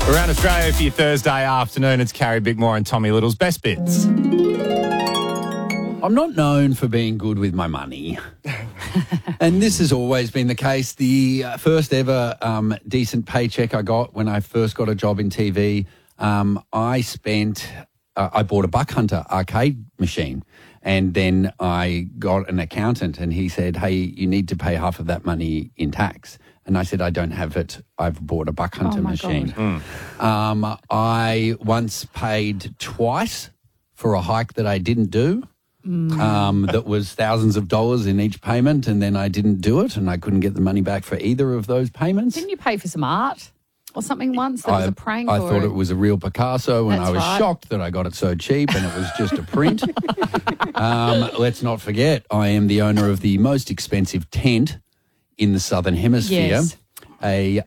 Around Australia for your Thursday afternoon, it's Carrie Bickmore and Tommy Little's Best Bits. I'm not known for being good with my money. And this has always been the case. The first ever decent paycheck I got when I first got a job in TV, I bought a Buck Hunter arcade machine. And then I got an accountant and he said, hey, you need to pay half of that money in tax. And I said, I don't have it. I've bought a Buck Hunter machine. I once paid twice for a hike that I didn't do. That was thousands of dollars in each payment, and then I didn't do it, and I couldn't get the money back for either of those payments. Didn't you pay for some art or something once? That was a prank? I thought it was a real Picasso, and That's I was right. shocked that I got it so cheap, and it was just a print. Let's not forget, I am the owner of the most expensive tent in the Southern Hemisphere. Yes.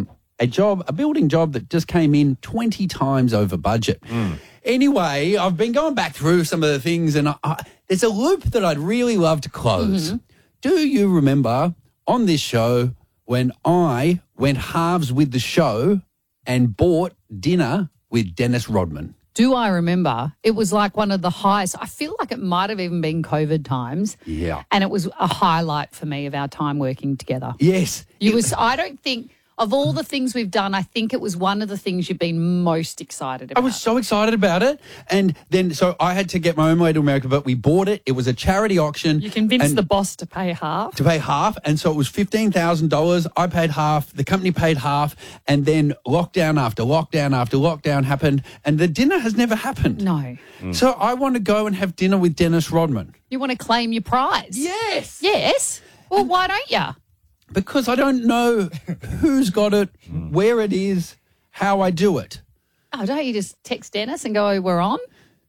A building job that just came in 20 times over budget. Anyway, I've been going back through some of the things, and there's a loop that I'd really love to close. Do you remember on this show when I went halves with the show and bought dinner with Dennis Rodman? Do I remember? It was like one of the highest. I feel like it might have even been COVID times. Yeah. And it was a highlight for me of our time working together. Yes. I don't think, of all the things we've done, I think it was one of the things you've been most excited I about. was so excited about it. And then, so I had to get my own way to America, but we bought it. It was a charity auction. You convinced and the boss to pay half. to pay half, and so it was $15,000. I paid half, the company paid half, and then lockdown after lockdown after lockdown happened, and the dinner has never happened. No. So I want to go and have dinner with Dennis Rodman. You want to claim your prize? Yes. Yes. Well, why don't you? Because I don't know who's got it, where it is, how I do it. Oh, don't you just text Dennis and go, we're on?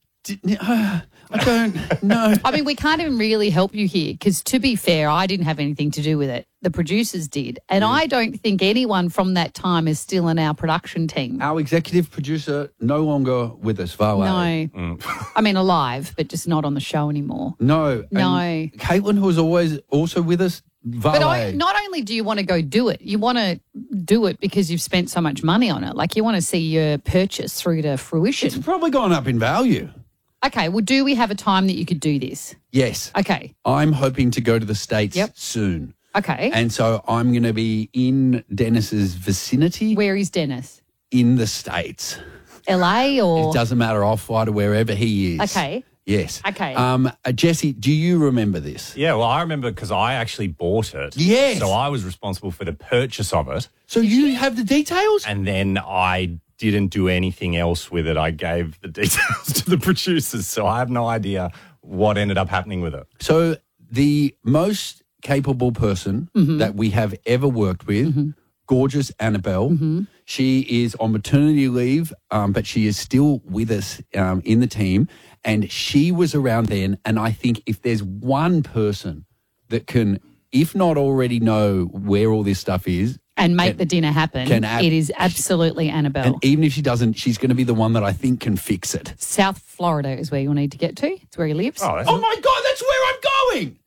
I don't know. I mean, we can't even really help you here because, to be fair, I didn't have anything to do with it. The producers did. And I don't think anyone from that time is still in our production team. Our executive producer no longer with us, Vale. No. I mean, alive, but just not on the show anymore. No. No. And Caitlin, who was always also with us, Vale. But not only do you want to go do it, you want to do it because you've spent so much money on it. Like, you want to see your purchase through to fruition. It's probably gone up in value. Okay, well, do we have a time that you could do this? Yes. Okay. I'm hoping to go to the States Yep. soon. Okay. And so I'm going to be in Dennis's vicinity Where is Dennis? in the States. LA or? It doesn't matter. I'll fly to wherever he is. Okay. Yes. Okay. Jesse, do you remember this? Yeah, well, I remember because I actually bought it. Yes. So I was responsible for the purchase of it. So you have the details? And then I didn't do anything else with it. I gave the details to the producers. So I have no idea what ended up happening with it. So the most capable person that we have ever worked with, gorgeous Annabelle, she is on maternity leave, but she is still with us in the team. And she was around then. And I think if there's one person that can, if not already know where all this stuff is, and make the dinner happen, it is absolutely Annabelle. and even if she doesn't, she's going to be the one that I think can fix it. South Florida is where you'll need to get to. It's where he lives. Oh, that's Oh my God, that's where I'm going!